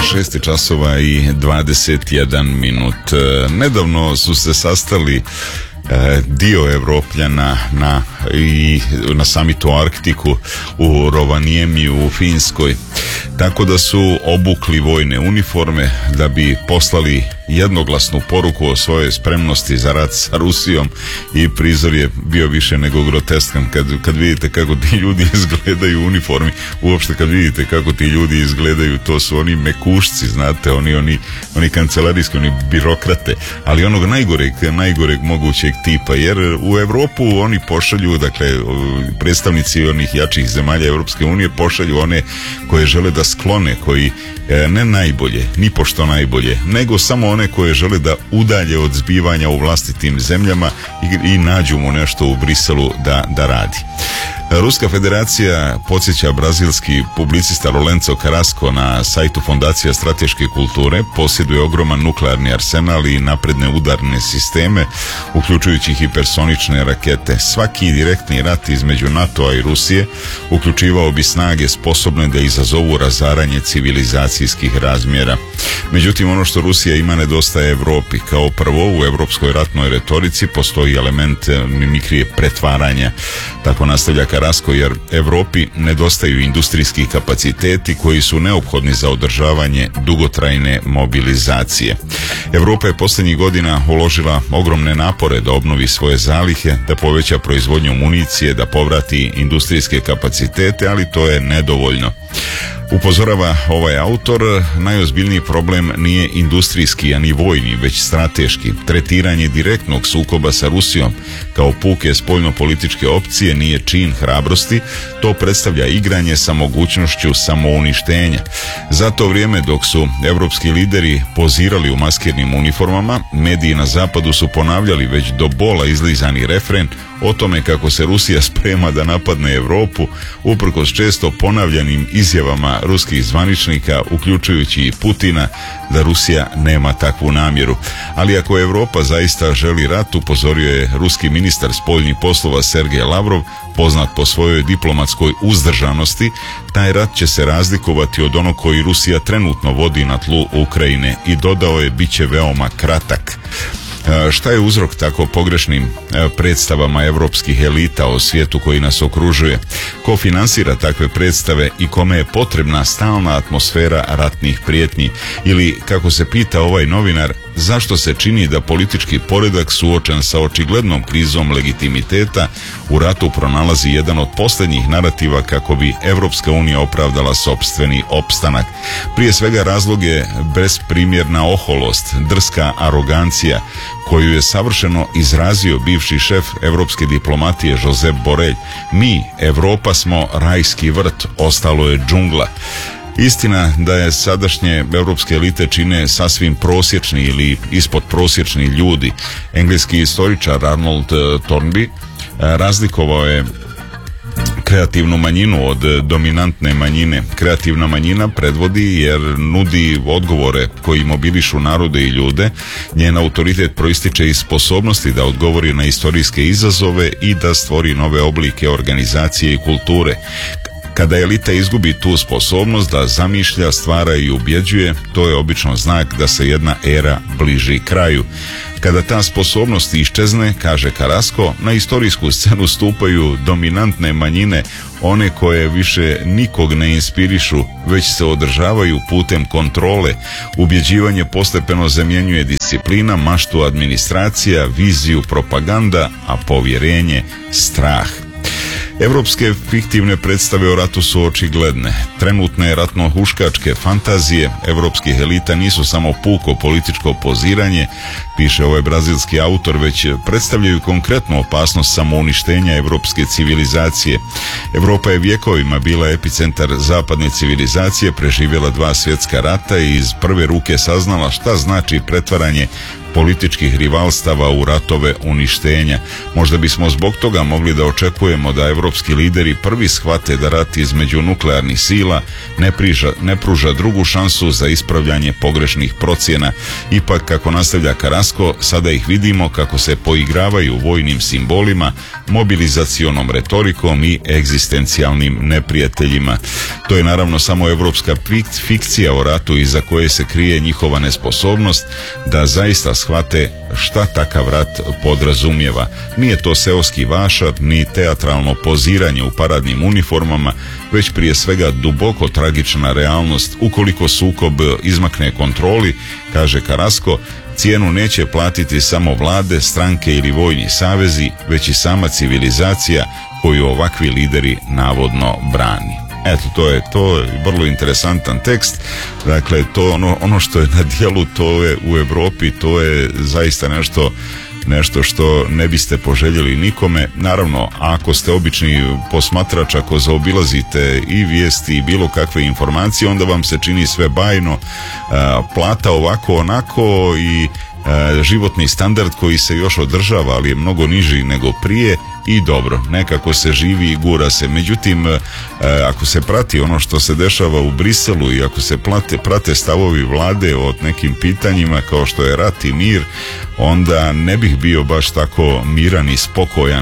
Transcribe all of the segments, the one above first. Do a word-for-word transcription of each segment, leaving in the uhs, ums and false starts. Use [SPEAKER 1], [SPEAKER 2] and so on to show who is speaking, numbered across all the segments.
[SPEAKER 1] šest časova i dvadeset jedan minut. Nedavno su se sastali dio Evropljana na, i na samitu Arktiku u Rovaniemi u Finskoj, tako da su obukli vojne uniforme da bi poslali jednoglasnu poruku o svojoj spremnosti za rat sa Rusijom, i prizor je bio više nego groteskan kad, kad vidite kako ti ljudi izgledaju u uniformi. Uopšte kad vidite kako ti ljudi izgledaju, to su oni mekušci, znate, oni, oni, oni kancelarijski, oni birokrate, ali onog najgoreg, najgoreg mogućeg tipa, jer u Evropu oni pošalju, dakle predstavnici onih jačih zemalja Evropske unije pošalju one koje žele da sklone, koji ne najbolje, ni pošto najbolje, nego samo one koje žele da udalje od zbivanja u vlastitim zemljama i, i nađu mu nešto u Briselu da, da radi. Ruska federacija, podsjeća brazilski publicista Lourenço Carrasco na sajtu Fondacija strateške kulture, posjeduje ogroman nuklearni arsenal i napredne udarne sisteme, uključujući hipersonične rakete. Svaki direktni rat između NATO-a i Rusije uključivao bi snage sposobne da izazovu razaranje civilizacijskih razmjera. Međutim, ono što Rusija ima nedostaje Evropi. Kao prvo, u evropskoj ratnoj retorici postoji element mimikrije pretvaranja, tako nastavlja Carrasco, jer Evropi nedostaju industrijski kapaciteti koji su neophodni za održavanje dugotrajne mobilizacije. Evropa je posljednjih godina uložila ogromne napore da obnovi svoje zalihe, da poveća proizvodnju municije, da povrati industrijske kapacitete, ali to je nedovoljno. Upozorava ovaj autor, najozbiljniji problem nije industrijski, a ni vojni, već strateški. Tretiranje direktnog sukoba sa Rusijom kao puke spoljno-političke opcije nije čin hrabrosti, to predstavlja igranje sa mogućnošću samouništenja. Za to vrijeme dok su evropski lideri pozirali u maskirnim uniformama, mediji na zapadu su ponavljali već do bola izlizani refren o tome kako se Rusija sprema da napadne Evropu, uprkos često ponavljanim izjavama ruskih zvaničnika, uključujući i Putina, da Rusija nema takvu namjeru. Ali ako Evropa zaista želi rat, upozorio je ruski ministar spoljnih poslova Sergej Lavrov, poznat po svojoj diplomatskoj uzdržanosti, taj rat će se razlikovati od onog koji Rusija trenutno vodi na tlu Ukrajine, i dodao je bit će veoma kratak. Šta je uzrok tako pogrešnim predstavama evropskih elita o svijetu koji nas okružuje? Ko finansira takve predstave i kome je potrebna stalna atmosfera ratnih prijetnji? Ili, kako se pita ovaj novinar, zašto se čini da politički poredak suočen sa očiglednom krizom legitimiteta u ratu pronalazi jedan od posljednjih narativa kako bi Evropska unija opravdala sopstveni opstanak? Prije svega razlog je besprimjerna oholost, drska arogancija koju je savršeno izrazio bivši šef evropske diplomatije Josep Borrell. Mi, Evropa, smo rajski vrt, ostalo je džungla. Istina da je sadašnje evropske elite čine sasvim prosječni ili ispod prosječni ljudi. Engleski istoričar Arnold Toynbee razlikovao je kreativnu manjinu od dominantne manjine. Kreativna manjina predvodi jer nudi odgovore koji mobilišu narode i ljude. Njen autoritet proističe iz sposobnosti da odgovori na istorijske izazove i da stvori nove oblike organizacije i kulture. Kada elita izgubi tu sposobnost da zamišlja, stvara i ubjeđuje, to je obično znak da se jedna era bliži kraju. Kada ta sposobnost iščezne, kaže Carrasco, na istorijsku scenu stupaju dominantne manjine, one koje više nikog ne inspirišu, već se održavaju putem kontrole. Ubjeđivanje postepeno zamjenjuje disciplina, maštu administracija, viziju propaganda, a povjerenje strah. Evropske fiktivne predstave o ratu su očigledne. Trenutne ratno-huškačke fantazije evropskih elita nisu samo puko političko poziranje, piše ovaj brazilski autor, već predstavljaju konkretnu opasnost samouništenja evropske civilizacije. Evropa je vjekovima bila epicentar zapadne civilizacije, preživjela dva svjetska rata i iz prve ruke saznala šta znači pretvaranje političkih rivalstava u ratove uništenja. Možda bismo zbog toga mogli da očekujemo da evropski lideri prvi shvate da rat između nuklearnih sila ne, priža, ne pruža drugu šansu za ispravljanje pogrešnih procjena. Ipak, kako nastavlja Carrasco, sada ih vidimo kako se poigravaju vojnim simbolima, mobilizacionom retorikom i egzistencijalnim neprijateljima. To je naravno samo evropska fikcija o ratu iza koje se krije njihova nesposobnost da zaista shvate šta takav rat podrazumijeva. Nije to seoski vašar ni teatralno poziranje u paradnim uniformama, već prije svega duboko tragična realnost. Ukoliko sukob izmakne kontroli, kaže Carrasco, cijenu neće platiti samo vlade, stranke ili vojni savezi, već i sama civilizacija koju ovakvi lideri navodno brani. Eto, to je to je vrlo interesantan tekst. Dakle, to ono, ono što je na dijelu, to je u Europi, to je zaista nešto nešto što ne biste poželjeli nikome. Naravno, ako ste obični posmatrač, ako zaobilazite i vijesti i bilo kakve informacije, onda vam se čini sve bajno, plata ovako onako i životni standard koji se još održava, ali je mnogo niži nego prije i dobro, nekako se živi i gura se. Međutim, ako se prati ono što se dešava u Briselu i ako se plate, prate stavovi vlade o nekim pitanjima kao što je rat i mir, onda ne bih bio baš tako miran i spokojan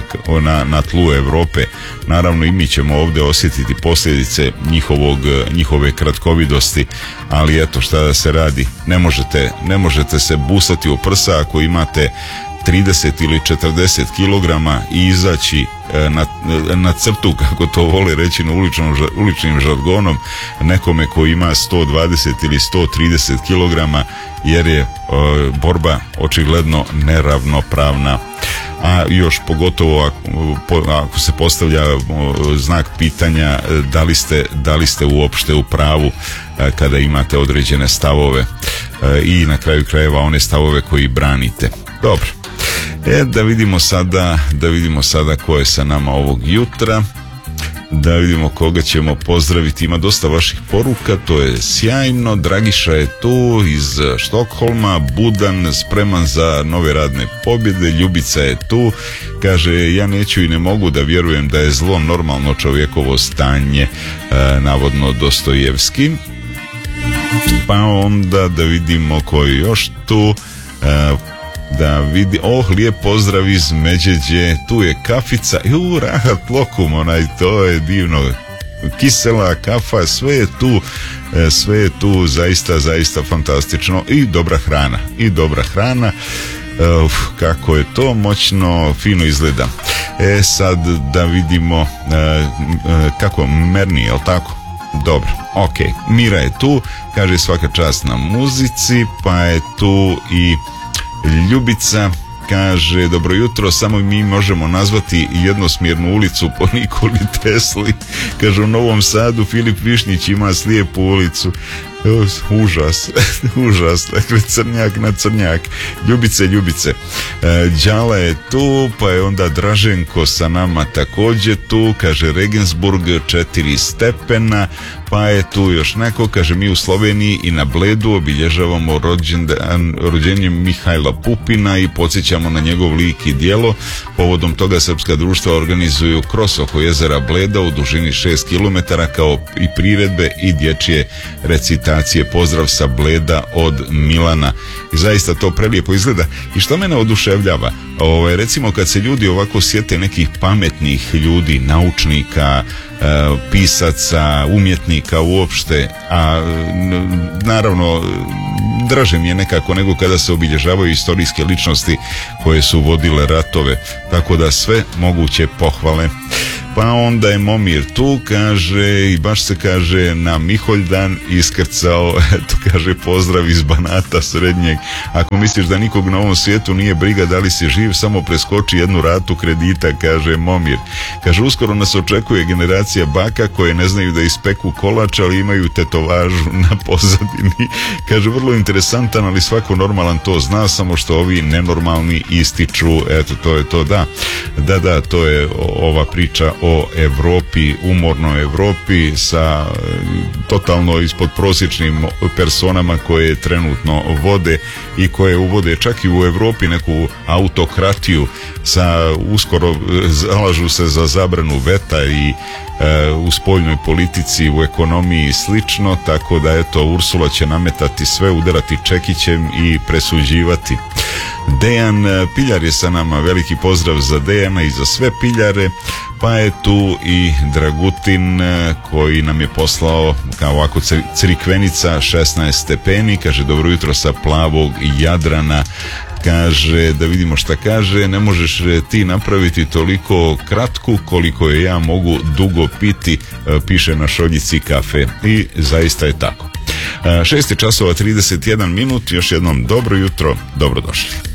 [SPEAKER 1] na, na tlu Europe. Naravno, i mi ćemo ovdje osjetiti posljedice njihovog, njihove kratkovidosti, ali eto, šta da se radi, ne možete, ne možete se busati u prsa ako imate trideset ili četrdeset kilograma i izaći na, na crtu, kako to vole reći na uličnom, uličnim žargonom, nekome koji ima sto dvadeset ili sto trideset kilograma, jer je e, borba očigledno neravnopravna. A još pogotovo ako, ako se postavlja znak pitanja da li ste, da li ste uopšte u pravu kada imate određene stavove i na kraju krajeva one stavove koji branite. Dobro. E, da vidimo sada, da vidimo sada ko je sa nama ovog jutra, da vidimo koga ćemo pozdraviti. Ima dosta vaših poruka, to je sjajno. Dragiša je tu iz Štokholma, budan, spreman za nove radne pobjede. Ljubica je tu, kaže, ja neću i ne mogu da vjerujem da je zlo normalno čovjekovo stanje, e, navodno Dostojevski. Pa onda da vidimo ko je još tu, e, da vidi, oh, lijep pozdrav iz Međeđe, tu je kafica, ju, rahat lokum, onaj, to je divno, kisela kafa, sve je tu, sve je tu zaista, zaista fantastično i dobra hrana, i dobra hrana, uf, kako je to moćno, fino izgleda. E sad da vidimo, e, e, kako, Merni, jel tako? Dobro, ok, Mira je tu, kaže svaka čast na muzici, pa je tu i Ljubica, kaže, dobro jutro, samo mi možemo nazvati jednosmjernu ulicu po Nikoli Tesli. Kaže, u Novom Sadu Filip Višnjić ima slijepu ulicu. Užas, užas, dakle crnjak na crnjak. Ljubice, Ljubice. E, Đala je tu, pa je onda Draženko sa nama također tu, kaže Regensburg četiri stepena, pa je tu još neko, kaže, mi u Sloveniji i na Bledu obilježavamo rođendan, rođenje Mihajla Pupina i podsjećamo na njegov lik i djelo. Povodom toga srpska društva organizuju kros oko jezera Bleda u dužini šest kilometara kao i priredbe i dječje recitacije. Pozdrav sa Bleda od Milana. I zaista to prelijepo izgleda. I što mene oduševljava, ovaj, recimo kad se ljudi ovako sjete nekih pametnih ljudi, naučnika, e, pisaca, umjetnika uopšte, a naravno draže mi je nekako nego kada se obilježavaju istorijske ličnosti koje su vodile ratove, tako da sve moguće pohvale. Pa onda je Momir tu, kaže, i baš se, kaže, na Miholjdan iskrcao, eto, kaže, pozdrav iz Banata srednjeg. Ako misliš da nikog na ovom svijetu nije briga da li si živ, samo preskoči jednu ratu kredita, kaže Momir. Kaže, uskoro nas očekuje generacija baka koje ne znaju da ispeku kolač, ali imaju tetovažu na pozadini. Kaže, vrlo interesantan, ali svako normalan to zna, samo što ovi nenormalni ističu. Eto, to je to, da. Da, da, to je ova priča o o Evropi, umornoj Evropi sa totalno ispod prosječnim personama koje trenutno vode i koje uvode čak i u Evropi neku autokratiju, sa uskoro zalažu se za zabranu veta i e, u spoljnoj politici, u ekonomiji i slično, tako da eto, Ursula će nametati sve, udarati čekićem i presuđivati. Dejan Piljar je sa nama, veliki pozdrav za Dejana i za sve Piljare. Pa je tu i Dragutin koji nam je poslao kao ovako crikvenica šesnaest stepeni, kaže dobro jutro sa plavog Jadrana. Kaže, da vidimo šta kaže, ne možeš ti napraviti toliko kratku koliko je ja mogu dugo piti, piše na šoljici kafe. I zaista je tako. šest časova trideset jedan minut, još jednom dobro jutro, dobrodošli.